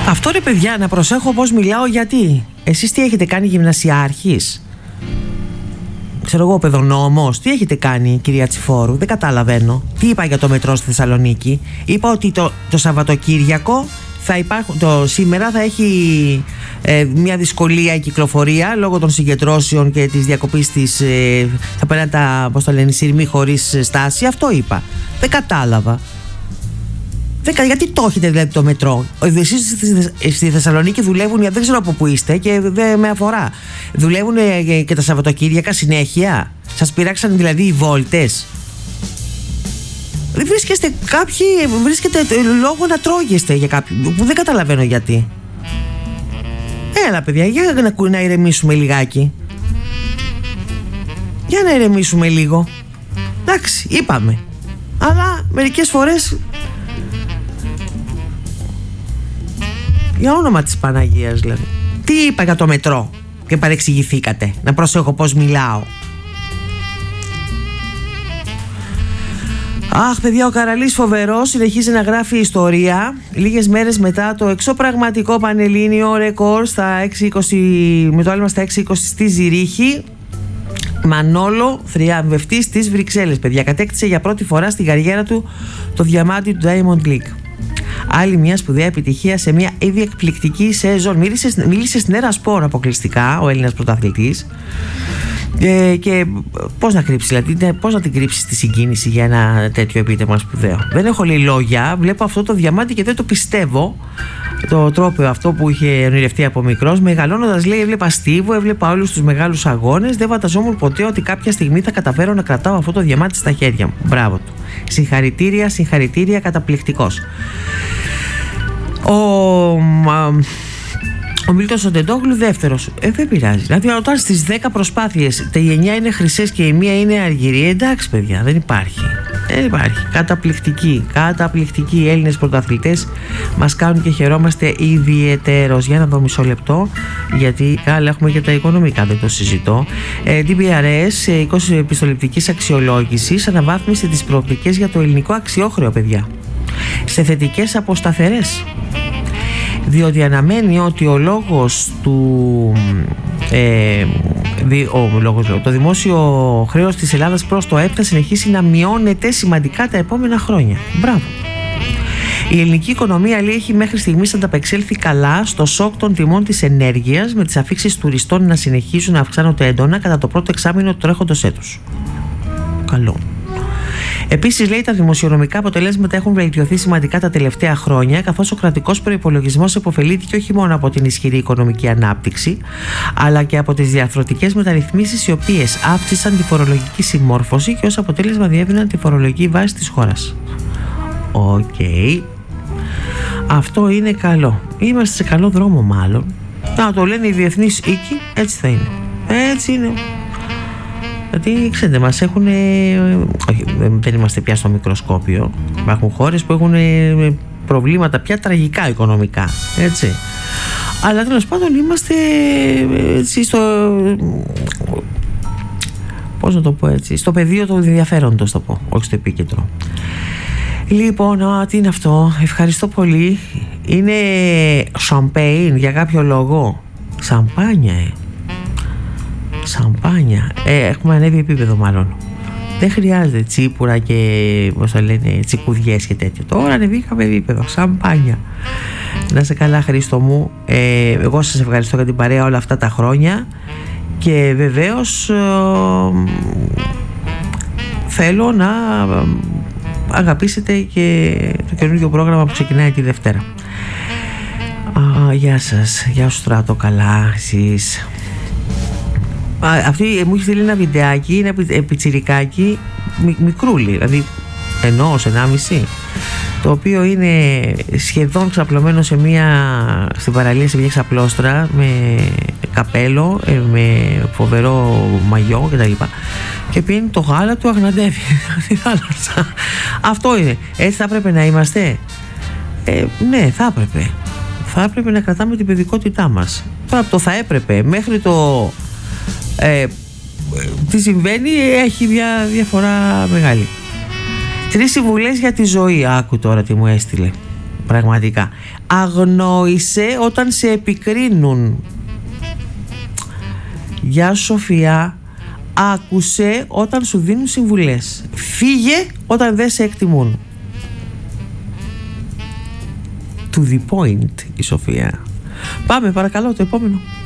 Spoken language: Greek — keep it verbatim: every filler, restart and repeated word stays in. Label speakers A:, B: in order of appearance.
A: Αυτό ρε παιδιά, να προσέχω πως μιλάω, γιατί εσείς τι έχετε κάνει, γυμνασιάρχης, ξέρω εγώ, παιδονόμος, τι έχετε κάνει κυρία Τσιφόρου? Δεν καταλαβαίνω. Τι είπα για το μετρό στη Θεσσαλονίκη? Είπα ότι το, το Σαββατοκύριακο θα υπάρχουν, το σήμερα θα έχει ε, μια δυσκολία η κυκλοφορία λόγω των συγκεντρώσεων και της διακοπής της, ε, θα περνάνε τα, πώς το λένε, σειρμοί χωρίς στάση. Αυτό είπα. Δεν κατάλαβα. Δεν, γιατί το έχετε δηλαδή το μετρό? Εσείς στη Θεσσαλονίκη δουλεύουν, δεν ξέρω από πού είστε και δεν με αφορά. Δουλεύουν και τα Σαββατοκύριακα συνέχεια? Σας πειράξαν δηλαδή οι βόλτες? Βρίσκεστε κάποιοι, βρίσκετε λόγο να τρώγεστε για κάποιοι που δεν καταλαβαίνω γιατί. Έλα παιδιά, για να, να ηρεμήσουμε λιγάκι. Για να ηρεμήσουμε λίγο. Εντάξει, είπαμε. Αλλά μερικές φορές, για όνομα της Παναγίας δηλαδή. Τι είπα για το μετρό και παρεξηγηθήκατε? Να προσέχω πως μιλάω. Αχ παιδιά, ο Καραλής φοβερός, συνεχίζει να γράφει ιστορία. Λίγες μέρες μετά το εξωπραγματικό πανελλήνιο ρεκόρ στα έξι είκοσι, με το άλμα στα έξι είκοσι στη Ζηρίχη, Μανόλο, θριαμβευτής στις Βρυξέλλες, παιδιά, κατέκτησε για πρώτη φορά στην καριέρα του το διαμάντι του Diamond League. Άλλη μια σπουδαία επιτυχία σε μια ήδη εκπληκτική σεζόν. Μίλησε, μίλησε στην Έρα Σπορ αποκλειστικά ο Έλληνας πρωταθλητής. Ε, και πώς να κρύψει, δηλαδή, πώς να την κρύψει τη συγκίνηση για ένα τέτοιο επίτευγμα σπουδαίο? Δεν έχω λέει λόγια. Βλέπω αυτό το διαμάντι και δεν το πιστεύω. Το τρόπο αυτό που είχε ονειρευτεί από μικρός. Μεγαλώνοντας, λέει, έβλεπα Στίβο, έβλεπα όλους τους μεγάλους αγώνες. Δεν φανταζόμουν ποτέ ότι κάποια στιγμή θα καταφέρω να κρατάω αυτό το διαμάντι στα χέρια μου. Μπράβο του. Συγχαρητήρια, συγχαρητήρια, καταπληκτικός. Ο. Ο Μίλτος Οντεντόγλου δεύτερος. Ε, δεν πειράζει. Δηλαδή, όταν στις δέκα προσπάθειες τα εννιά είναι χρυσές και η μία είναι αργυρή, εντάξει παιδιά, δεν υπάρχει. Δεν υπάρχει. Καταπληκτικοί, καταπληκτικοί Έλληνες πρωταθλητές μας κάνουν και χαιρόμαστε ιδιαιτέρως. Για να δω μισό λεπτό, γιατί καλά έχουμε και τα οικονομικά, δεν το συζητώ. Ε, ντι μπι αρ ες, είκοσι επιστοληπτικής αξιολόγησης, αναβάθμισε τις προοπτικές για το ελληνικό αξιόχρεο, παιδιά, σε θετικές αποσταθερές. Διότι αναμένει ότι ο λόγος του ε, δι, ο, λόγος, το δημόσιο χρέος της Ελλάδας προς το ΕΠ θα συνεχίσει να μειώνεται σημαντικά τα επόμενα χρόνια. Μπράβο. Η ελληνική οικονομία, λέει, έχει μέχρι στιγμής ανταπεξέλθει καλά στο σοκ των τιμών της ενέργειας, με τις αφίξεις τουριστών να συνεχίσουν να αυξάνονται έντονα κατά το πρώτο εξάμηνο του τρέχοντος έτους. Καλό. Επίσης, λέει, τα δημοσιονομικά αποτελέσματα έχουν βελτιωθεί σημαντικά τα τελευταία χρόνια, καθώς ο κρατικός προϋπολογισμός επωφελήθηκε όχι μόνο από την ισχυρή οικονομική ανάπτυξη, αλλά και από τις διαρθρωτικές μεταρρυθμίσεις, οι οποίες αύξησαν τη φορολογική συμμόρφωση και ως αποτέλεσμα διεύρυναν τη φορολογική βάση της χώρας. Οκ. Okay. Αυτό είναι καλό. Είμαστε σε καλό δρόμο, μάλλον. Να το λένε οι διεθνείς οίκοι, έτσι θα είναι. Έτσι είναι. Γιατί ξέρετε, μας έχουν. Όχι, δεν είμαστε πια στο μικροσκόπιο. Υπάρχουν χώρες που έχουν προβλήματα πια τραγικά οικονομικά. Έτσι. Αλλά τέλος πάντων είμαστε έτσι στο. Πώς να το πω έτσι. Στο πεδίο του ενδιαφέροντος, το πω. Όχι στο επίκεντρο. Λοιπόν, α, τι είναι αυτό? Ευχαριστώ πολύ. Είναι σαμπέιν για κάποιο λόγο. Σαμπάνια, ε. Σαμπάνια. Ε, έχουμε ανέβει επίπεδο μάλλον. Δεν χρειάζεται τσίπουρα και πώς θα λένε, τσικουδιές και τέτοιο. Τώρα ανεβήκαμε επίπεδο. Σαμπάνια. Να είσαι καλά, Χρήστο μου. Ε, εγώ σας ευχαριστώ για την παρέα όλα αυτά τα χρόνια. Και βεβαίως ε, θέλω να αγαπήσετε και το καινούργιο πρόγραμμα που ξεκινάει τη Δευτέρα. Α, γεια σας. Γεια σου Στράτο, καλά εσείς? Α, αυτή μου έχει στείλει ένα βιντεάκι, ένα πιτσιρικάκι μικρούλι, δηλαδή ενός, ενάμιση, το οποίο είναι σχεδόν ξαπλωμένο σε μια, στην παραλία, σε μια ξαπλώστρα με καπέλο, με φοβερό μαγιό κτλ. Και πίνει το γάλα του, αγναντεύει στη θάλασσα. Αυτό είναι. Έτσι θα έπρεπε να είμαστε. Ε, ναι, θα έπρεπε. Θα έπρεπε να κρατάμε την παιδικότητά μας. Τώρα το θα έπρεπε μέχρι το ε, τι συμβαίνει έχει μια διαφορά μεγάλη. Τρεις συμβουλές για τη ζωή. Άκου τώρα τι μου έστειλε. Πραγματικά. Αγνόησε όταν σε επικρίνουν. Γεια σου Σοφία. Άκουσε όταν σου δίνουν συμβουλές. Φύγε όταν δεν σε εκτιμούν. To the point η Σοφία. Πάμε παρακαλώ το επόμενο.